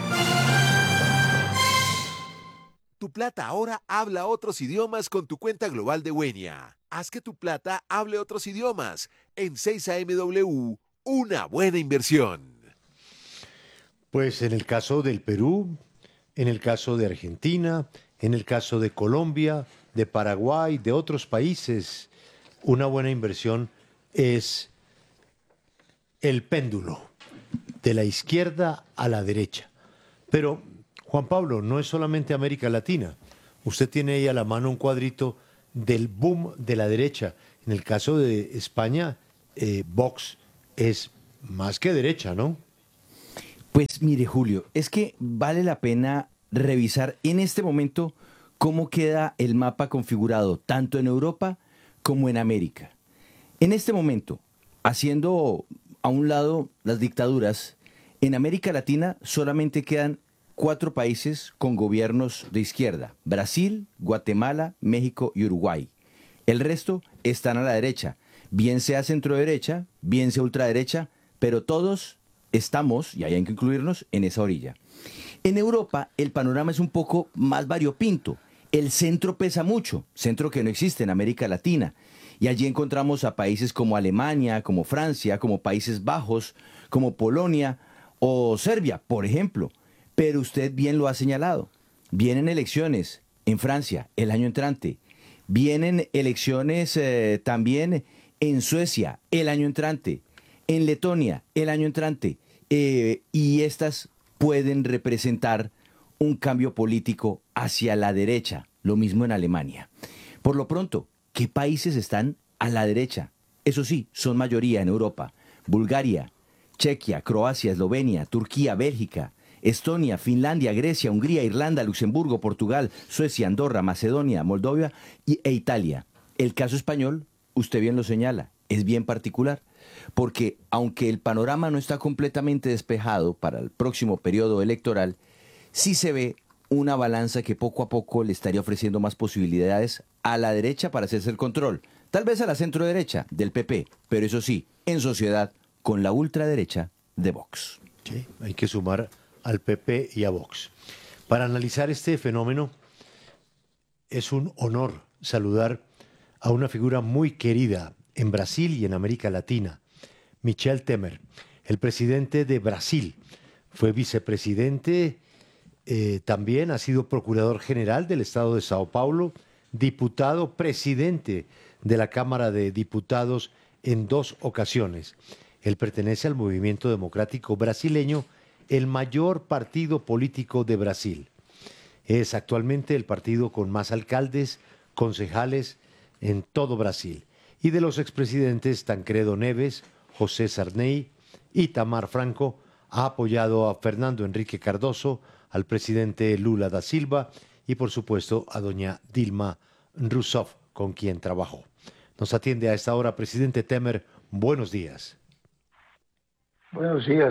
Tu plata ahora habla otros idiomas con tu cuenta global de Wenia. Haz que tu plata hable otros idiomas. En seis A M W, una buena inversión. Pues en el caso del Perú, en el caso de Argentina, En el caso de Colombia, de Paraguay, de otros países, una buena inversión es el péndulo, de la izquierda a la derecha. Pero, Juan Pablo, no es solamente América Latina. Usted tiene ahí a la mano un cuadrito del boom de la derecha. En el caso de España, eh, Vox es más que derecha, ¿no? Pues mire, Julio, es que vale la pena revisar en este momento cómo queda el mapa configurado tanto en Europa como en América. En este momento, haciendo a un lado las dictaduras, en América Latina solamente quedan cuatro países con gobiernos de izquierda: Brasil, Guatemala, México y Uruguay. El resto están a la derecha, bien sea centro-derecha, bien sea ultraderecha, pero todos estamos, y hay que incluirnos, en esa orilla. En Europa el panorama es un poco más variopinto. El centro pesa mucho, centro que no existe en América Latina. Y allí encontramos a países como Alemania, como Francia, como Países Bajos, como Polonia o Serbia, por ejemplo. Pero usted bien lo ha señalado. Vienen elecciones en Francia el año entrante. Vienen elecciones eh, también en Suecia el año entrante. En Letonia el año entrante. Eh, y estas pueden representar un cambio político hacia la derecha. Lo mismo en Alemania. Por lo pronto, ¿qué países están a la derecha? Eso sí, son mayoría en Europa. Bulgaria, Chequia, Croacia, Eslovenia, Turquía, Bélgica, Estonia, Finlandia, Grecia, Hungría, Irlanda, Luxemburgo, Portugal, Suecia, Andorra, Macedonia, Moldavia y, e Italia. El caso español, usted bien lo señala, es bien particular, porque aunque el panorama no está completamente despejado para el próximo periodo electoral, sí se ve una balanza que poco a poco le estaría ofreciendo más posibilidades a la derecha para hacerse el control, tal vez a la centro derecha del P P, pero eso sí, en sociedad con la ultraderecha de Vox. Sí, hay que sumar al P P y a Vox. Para analizar este fenómeno, es un honor saludar a una figura muy querida en Brasil y en América Latina, Michel Temer, el presidente de Brasil. Fue vicepresidente, eh, también ha sido procurador general del estado de Sao Paulo, diputado, presidente de la Cámara de Diputados en dos ocasiones. Él pertenece al Movimiento Democrático Brasileño, el mayor partido político de Brasil. Es actualmente el partido con más alcaldes, concejales en todo Brasil. Y de los expresidentes Tancredo Neves, José Sarney y Itamar Franco, ha apoyado a Fernando Henrique Cardoso, al presidente Lula da Silva y por supuesto a doña Dilma Rousseff, con quien trabajó. Nos atiende a esta hora, presidente Temer, buenos días. Buenos días,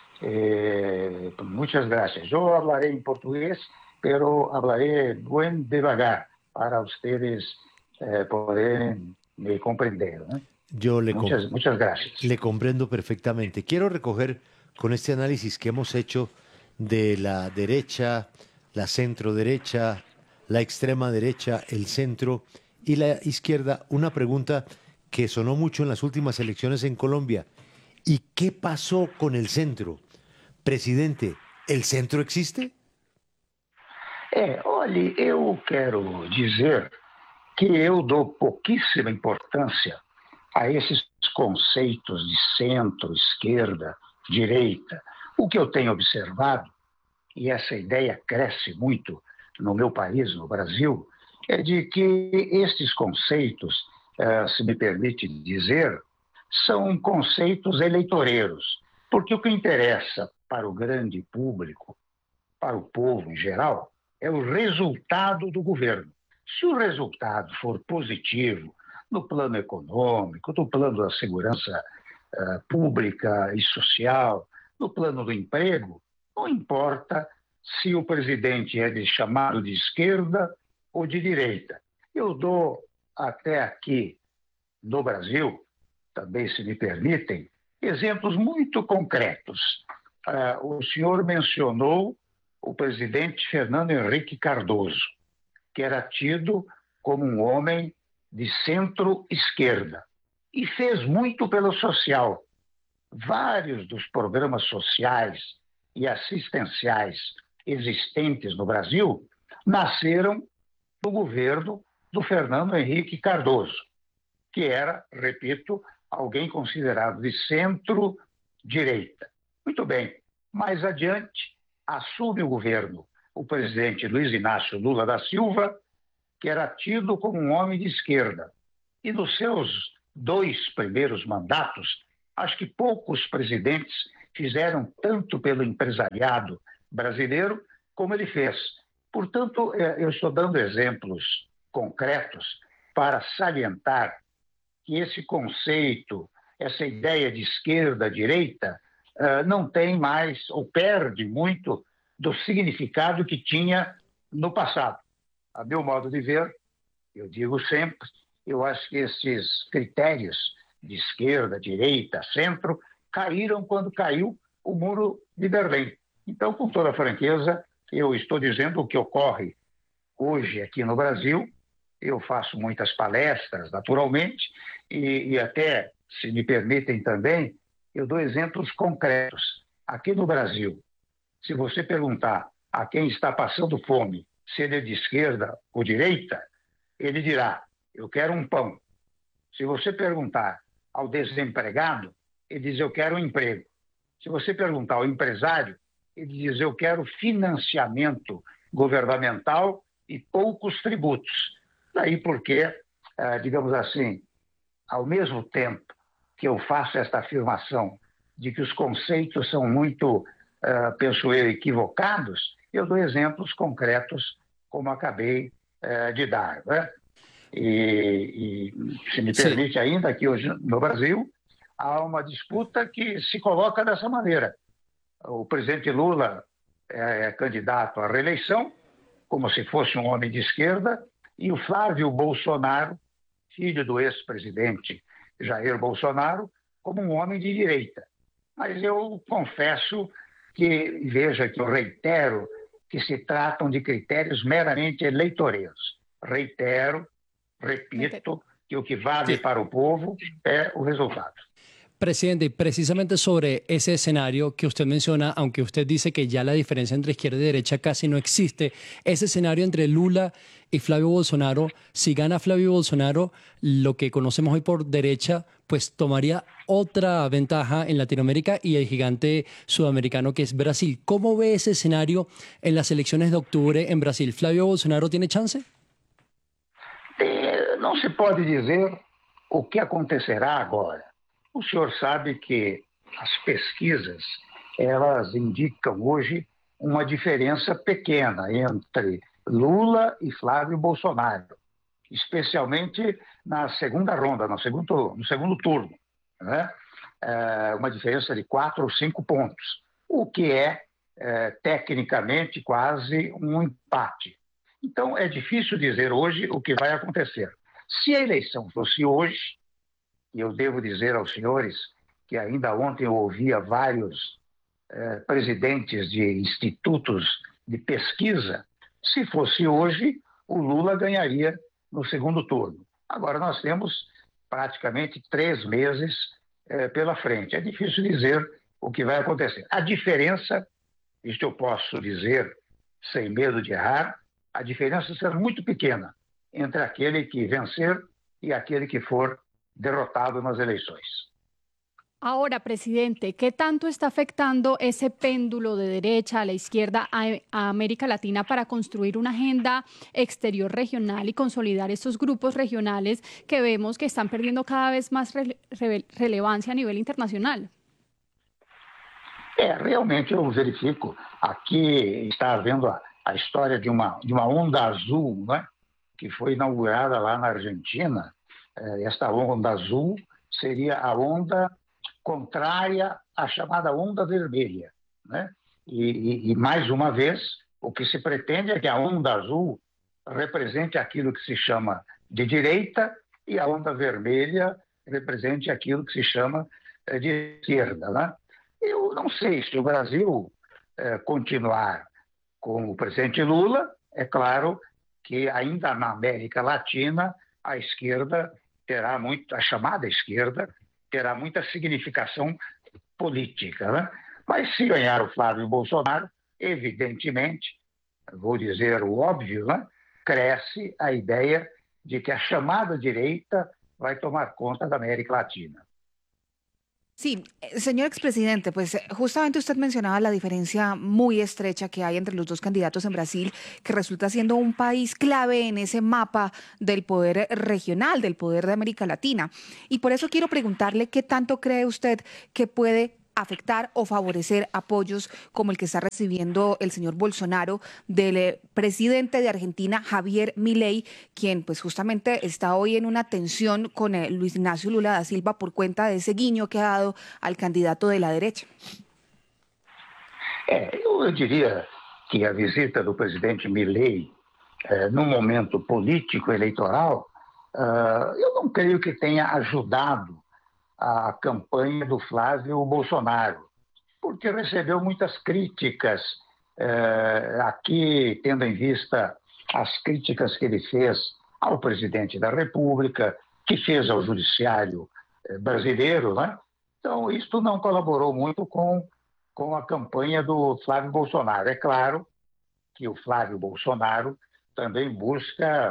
eh, muchas gracias. Yo hablaré en portugués, pero hablaré buen devagar para ustedes eh, poderem me comprender, ¿no? Yo le muchas, com- muchas gracias. Le comprendo perfectamente. Quiero recoger con este análisis que hemos hecho de la derecha, la centro derecha, la extrema derecha, el centro y la izquierda, una pregunta que sonó mucho en las últimas elecciones en Colombia. ¿Y qué pasó con el centro? Presidente, ¿el centro existe? É, olha, eu quero dizer que eu dou pouquíssima importância a esses conceitos de centro, esquerda, direita. O que eu tenho observado, e essa ideia cresce muito no meu país, no Brasil, é de que estes conceitos, eh, se me permite dizer, são conceitos eleitoreiros, porque o que interessa para o grande público, para o povo em geral, é o resultado do governo. Se o resultado for positivo no plano econômico, no plano da segurança uh, pública e social, no plano do emprego, não importa se o presidente é de, chamado de esquerda ou de direita. Eu dou até aqui no Brasil, também se me permitem, exemplos muito concretos. Uh, o senhor mencionou o presidente Fernando Henrique Cardoso, que era tido como um homem de centro-esquerda e fez muito pelo social. Vários dos programas sociais e assistenciais existentes no Brasil nasceram do governo do Fernando Henrique Cardoso, que era, repito, alguém considerado de centro-direita. Muito bem, mais adiante assume o governo o presidente Luiz Inácio Lula da Silva, que era tido como um homem de esquerda. E nos seus dois primeiros mandatos, acho que poucos presidentes fizeram tanto pelo empresariado brasileiro como ele fez. Portanto, eu estou dando exemplos concretos para salientar que esse conceito, essa ideia de esquerda-direita, não tem mais, ou perde muito, do significado que tinha no passado. A meu modo de ver, eu digo sempre, eu acho que esses critérios de esquerda, direita, centro, caíram quando caiu o Muro de Berlim. Então, com toda franqueza, eu estou dizendo o que ocorre hoje aqui no Brasil. Eu faço muitas palestras, naturalmente, e, e até, se me permitem também, eu dou exemplos concretos. Aqui no Brasil, se você perguntar a quem está passando fome se ele é de esquerda ou direita, ele dirá, eu quero um pão. Se você perguntar ao desempregado, ele diz, eu quero um emprego. Se você perguntar ao empresário, ele diz, eu quero financiamento governamental e poucos tributos. Daí porque, digamos assim, ao mesmo tempo que eu faço esta afirmação de que os conceitos são muito, penso eu, equivocados, eu dou exemplos concretos, como acabei de dar, né? E, e, se me permite Sim. ainda, aqui hoje no Brasil, há uma disputa que se coloca dessa maneira. O presidente Lula é candidato à reeleição, como se fosse um homem de esquerda, e o Flávio Bolsonaro, filho do ex-presidente Jair Bolsonaro, como um homem de direita. Mas eu confesso que, veja que eu reitero, que se tratam de critérios meramente eleitoreiros. Reitero, repito, que o que vale sí. para o povo é o resultado. Presidente, precisamente sobre ese escenario que usted menciona, aunque usted dice que ya la diferencia entre izquierda y derecha casi no existe, ese escenario entre Lula y Flavio Bolsonaro, si gana Flavio Bolsonaro, lo que conocemos hoy por derecha, pues tomaría otra ventaja en Latinoamérica y el gigante sudamericano que es Brasil. ¿Cómo ve ese escenario en las elecciones de octubre en Brasil? ¿Flavio Bolsonaro tiene chance? É, não se pode dizer o que acontecerá agora. O senhor sabe que as pesquisas, elas indicam hoje uma diferença pequena entre Lula e Flávio Bolsonaro, especialmente na segunda ronda, no segundo, no segundo turno, né? É uma diferença de quatro ou cinco pontos, o que é, é tecnicamente quase um empate. Então, é difícil dizer hoje o que vai acontecer. Se a eleição fosse hoje, e eu devo dizer aos senhores que ainda ontem eu ouvia vários eh, presidentes de institutos de pesquisa, se fosse hoje, o Lula ganharia no segundo turno. Agora nós temos praticamente três meses eh, pela frente. É difícil dizer o que vai acontecer. A diferença, isto eu posso dizer sem medo de errar, a diferença será muito pequena entre aquele que vencer e aquele que for derrotado nas eleições. Ahora, presidente, ¿qué tanto está afectando ese péndulo de derecha a la izquierda a, a América Latina para construir una agenda exterior regional y consolidar estos grupos regionales que vemos que están perdiendo cada vez más re, re, relevancia a nivel internacional? É, realmente eu verifico. Aqui está havendo a, a história de uma, de uma onda azul, né, que foi inaugurada lá na Argentina. Esta onda azul seria a onda contrária à chamada onda vermelha, né? E, e, e, mais uma vez, o que se pretende é que a onda azul represente aquilo que se chama de direita e a onda vermelha represente aquilo que se chama de esquerda, né? Eu não sei se o Brasil eh, continuar com o presidente Lula, é claro que ainda na América Latina a esquerda terá muito, a chamada esquerda terá muita significação política, né? Mas se ganhar o Flávio Bolsonaro, evidentemente, vou dizer o óbvio, né? Cresce a ideia de que a chamada direita vai tomar conta da América Latina. Sí, eh, señor expresidente, pues eh, justamente usted mencionaba la diferencia muy estrecha que hay entre los dos candidatos en Brasil, que resulta siendo un país clave en ese mapa del poder regional, del poder de América Latina. Y por eso quiero preguntarle qué tanto cree usted que puede afectar o favorecer apoyos como el que está recibiendo el señor Bolsonaro del eh, presidente de Argentina, Javier Milei, quien pues justamente está hoy en una tensión con eh, Luis Ignacio Lula da Silva por cuenta de ese guiño que ha dado al candidato de la derecha. É, eu, eu diria que a visita do presidente Milei, é, num momento político eleitoral, uh, eu não creio que tenha ajudado a campanha do Flávio Bolsonaro, porque recebeu muitas críticas eh, aqui, tendo em vista as críticas que ele fez ao presidente da República, que fez ao judiciário eh, brasileiro, né? Então, isso não colaborou muito com, com a campanha do Flávio Bolsonaro. É claro que o Flávio Bolsonaro também busca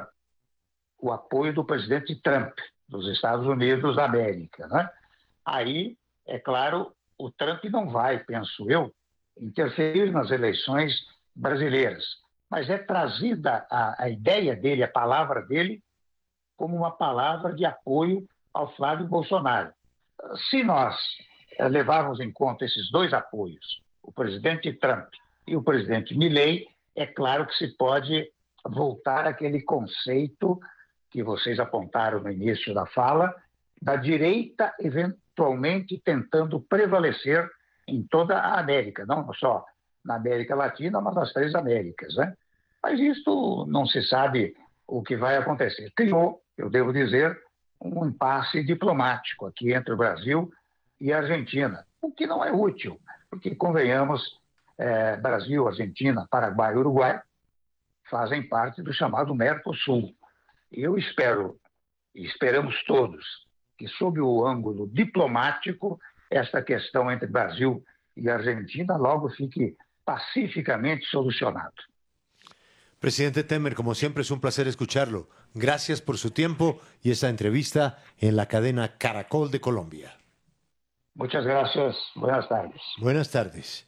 o apoio do presidente Trump, dos Estados Unidos da América, né? Aí, é claro, o Trump não vai, penso eu, interferir nas eleições brasileiras, mas é trazida a, a ideia dele, a palavra dele, como uma palavra de apoio ao Flávio Bolsonaro. Se nós é, levarmos em conta esses dois apoios, o presidente Trump e o presidente Milei, é claro que se pode voltar àquele conceito que vocês apontaram no início da fala, da direita eventualmente tentando prevalecer em toda a América, não só na América Latina, mas nas três Américas, né? Mas isso não se sabe o que vai acontecer. Criou, eu devo dizer, um impasse diplomático aqui entre o Brasil e a Argentina, o que não é útil, porque, convenhamos, é, Brasil, Argentina, Paraguai e Uruguai fazem parte do chamado Mercosul. Eu espero, e esperamos todos, que sob o ângulo diplomático, esta questão entre Brasil e Argentina logo fique pacificamente solucionada. Presidente Temer, como siempre es un placer escucharlo. Gracias por su tiempo y esta entrevista en la cadena Caracol de Colombia. Muchas gracias. Buenas tardes. Buenas tardes.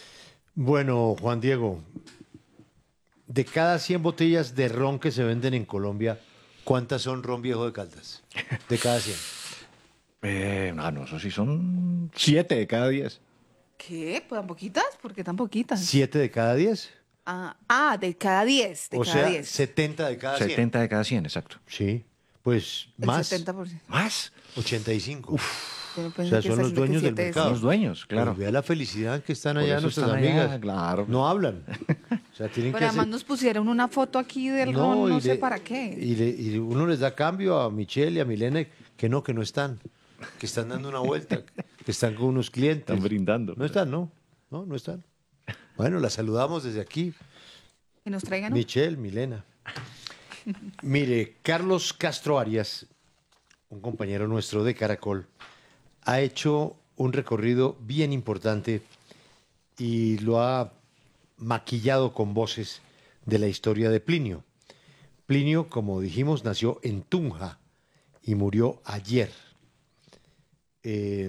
Bueno, Juan Diego, de cada cien botellas de ron que se venden en Colombia, ¿cuántas son ron viejo de Caldas? De cada cien. Eh, no, no, eso sí son siete de cada diez. ¿Qué? ¿Tan poquitas? ¿Por qué tan poquitas? ¿Siete de cada diez? Ah, ah, de cada diez. De o cada sea, diez. setenta de cada cien. setenta de cada cien, exacto. Sí, pues El más. setenta por ciento. ¿Más? ochenta y cinco. Yo O pensé sea, que son ese los es dueños del siete de mercado. cien. Los dueños, claro. Pero vea la felicidad que están Por allá eso nuestras están allá, amigas. claro. No hablan. O sea, tienen Pero que además hacer... nos pusieron una foto aquí del ron, y no sé le- para qué. Y, le- y uno les da cambio a Michelle y a Milena que no, que no están. Que están dando una vuelta. Que están con unos clientes. Están brindando. No están, no. No, no están. Bueno, la saludamos desde aquí. Que nos traigan un- Michelle, Milena. Mire, Carlos Castro Arias, un compañero nuestro de Caracol, ha hecho un recorrido bien importante y lo ha maquillado con voces de la historia de Plinio. Plinio, como dijimos, nació en Tunja y murió ayer. Eh,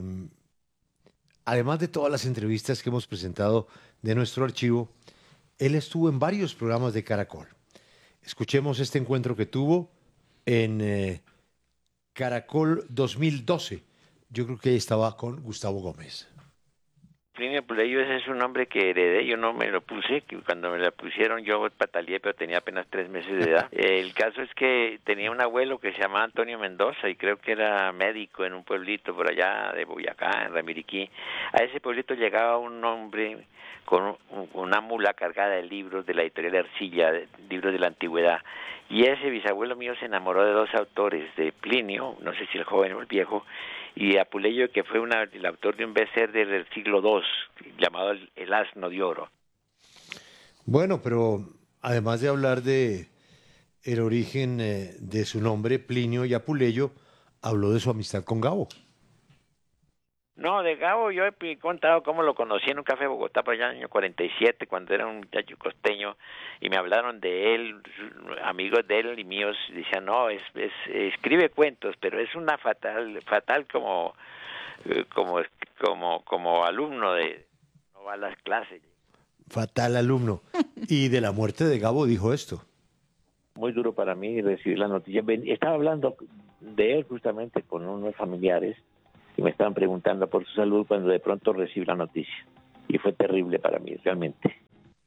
además de todas las entrevistas que hemos presentado de nuestro archivo, él estuvo en varios programas de Caracol. Escuchemos este encuentro que tuvo en eh, Caracol dos mil doce. Yo creo que ahí estaba con Gustavo Gómez. Plinio Puleyo, ese es un nombre que heredé, yo no me lo puse, que cuando me lo pusieron yo pataleé, pero tenía apenas tres meses de edad. El caso es que tenía un abuelo que se llamaba Antonio Mendoza y creo que era médico en un pueblito por allá de Boyacá, en Ramiriquí. A ese pueblito llegaba un hombre con una mula cargada de libros de la editorial Arcilla, de libros de la antigüedad. Y ese bisabuelo mío se enamoró de dos autores, de Plinio, no sé si el joven o el viejo, y de Apuleyo, que fue una, el autor de un bestseller del siglo segundo, llamado El, el asno de oro. Bueno, pero además de hablar de el origen eh, de su nombre, Plinio y Apuleyo, habló de su amistad con Gabo. No, de Gabo yo he contado cómo lo conocí en un café de Bogotá por allá en el año cuarenta y siete, cuando era un muchacho costeño, y me hablaron de él, amigos de él y míos, decían, no, es, es escribe cuentos, pero es una fatal, fatal como, como, como, como alumno de, no va a las clases. Fatal alumno. Y de la muerte de Gabo dijo esto. Muy duro para mí recibir la noticia. Estaba hablando de él justamente con unos familiares que me estaban preguntando por su salud cuando de pronto recibí la noticia. Y fue terrible para mí, realmente.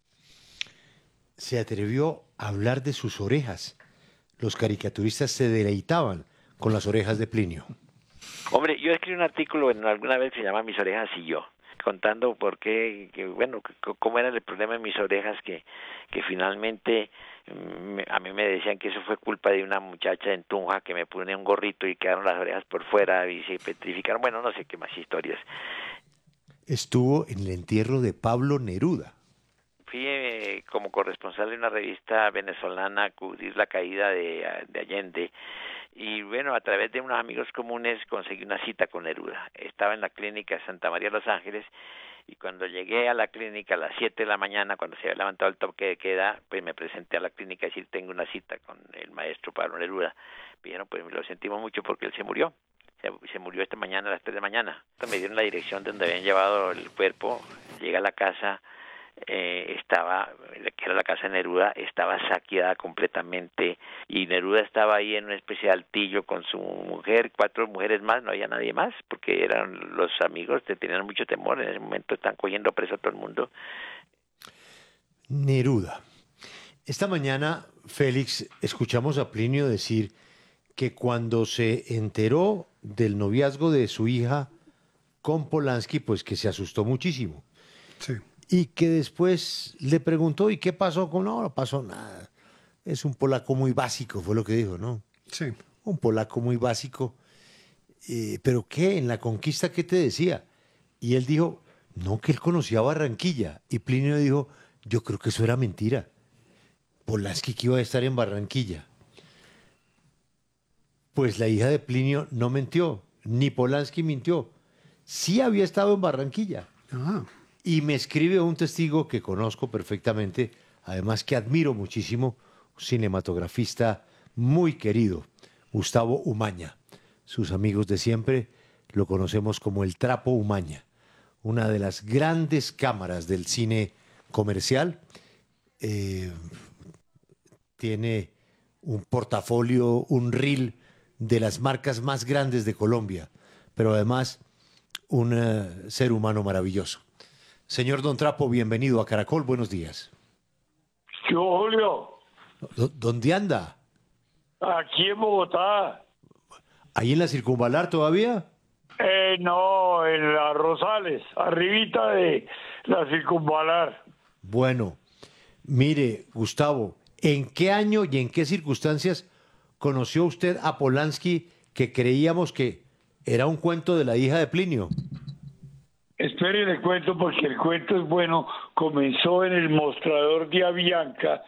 Se atrevió a hablar de sus orejas. Los caricaturistas se deleitaban con las orejas de Plinio. Hombre, yo escribí un artículo en alguna vez que se llama Mis orejas y yo, contando por qué, que, bueno, cómo era el problema de mis orejas, que, que finalmente me, a mí me decían que eso fue culpa de una muchacha en Tunja que me pone un gorrito y quedaron las orejas por fuera y se petrificaron, bueno, no sé qué más historias. Estuvo en el entierro de Pablo Neruda. Fui eh, como corresponsal de una revista venezolana a cubrir la caída de, de Allende. Y bueno, a través de unos amigos comunes conseguí una cita con Neruda. Estaba en la clínica de Santa María de Los Ángeles y cuando llegué a la clínica a las siete de la mañana, cuando se había levantado el toque de queda, pues me presenté a la clínica a decir, tengo una cita con el maestro Pablo Neruda. Dijeron, pues lo sentimos mucho porque él se murió. Se, se murió esta mañana a las tres de la mañana. Me dieron la dirección de donde habían llevado el cuerpo. Llegué a la casa. Eh, estaba, que era la casa de Neruda, estaba saqueada completamente y Neruda estaba ahí en una especie de altillo con su mujer, cuatro mujeres más, no había nadie más, porque eran los amigos que tenían mucho temor, en ese momento están cogiendo preso a todo el mundo. Neruda. Esta mañana, Félix, escuchamos a Plinio decir que cuando se enteró del noviazgo de su hija con Polanski, pues que se asustó muchísimo. Sí. Y que después le preguntó, ¿y qué pasó con...? No, no pasó nada. Es un polaco muy básico, fue lo que dijo, ¿no? Sí. Un polaco muy básico. Eh, ¿Pero qué? ¿En la conquista qué te decía? Y él dijo, no, que él conocía Barranquilla. Y Plinio dijo, yo creo que eso era mentira. Polanski que iba a estar en Barranquilla. Pues la hija de Plinio no mintió, ni Polanski mintió. Sí había estado en Barranquilla. Ah. Y me escribe un testigo que conozco perfectamente, además que admiro muchísimo, un cinematografista muy querido, Gustavo Umaña. Sus amigos de siempre lo conocemos como el Trapo Umaña, una de las grandes cámaras del cine comercial. Eh, tiene un portafolio, un reel de las marcas más grandes de Colombia, pero además un uh, ser humano maravilloso. Señor Don Trapo, bienvenido a Caracol, buenos días. Yo, Julio. ¿Dónde anda? Aquí en Bogotá. ¿Ahí en la Circunvalar todavía? Eh, no, en la Rosales, arribita de la Circunvalar. Bueno, mire, Gustavo, ¿en qué año y en qué circunstancias conoció usted a Polanski, que creíamos que era un cuento de la hija de Plinio? Espere, le cuento porque el cuento es bueno. Comenzó en el mostrador de Avianca,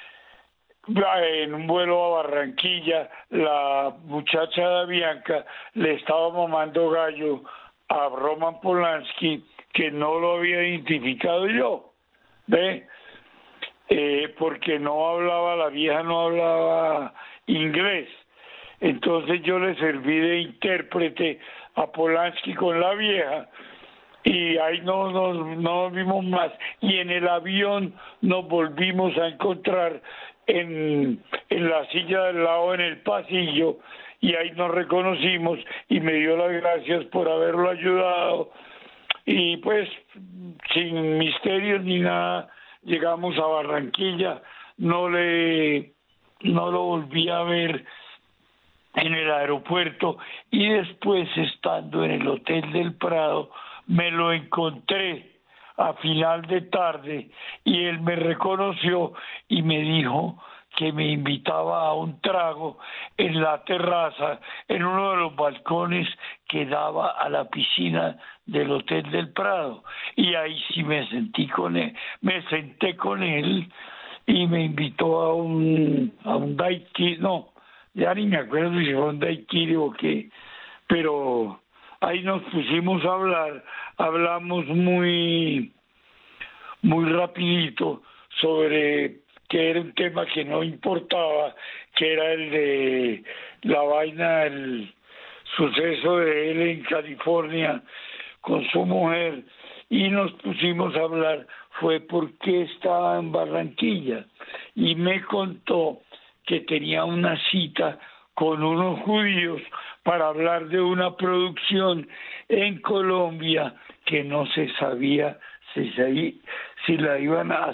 en un vuelo a Barranquilla. La muchacha de Avianca le estaba mamando gallo a Roman Polanski, que no lo había identificado yo, ¿ve? Eh, porque no hablaba, la vieja no hablaba inglés. Entonces yo le serví de intérprete a Polanski con la vieja. Y ahí no nos no, no vimos más. Y en el avión nos volvimos a encontrar en, en la silla del lado, en el pasillo, y ahí nos reconocimos y me dio las gracias por haberlo ayudado. Y pues, sin misterios ni nada, llegamos a Barranquilla. No le, no lo volví a ver en el aeropuerto. Y después, estando en el Hotel del Prado, me lo encontré a final de tarde y él me reconoció y me dijo que me invitaba a un trago en la terraza, en uno de los balcones que daba a la piscina del Hotel del Prado. Y ahí sí me sentí con él, me senté con él y me invitó a un a un daiquiri, no, ya ni me acuerdo si fue un daiquiri o qué, pero ahí nos pusimos a hablar, hablamos muy, muy rapidito sobre que era un tema que no importaba, que era el de la vaina, el suceso de él en California con su mujer, y nos pusimos a hablar, fue porque estaba en Barranquilla, y me contó que tenía una cita con unos judíos para hablar de una producción en Colombia que no se sabía si, se, si la iban a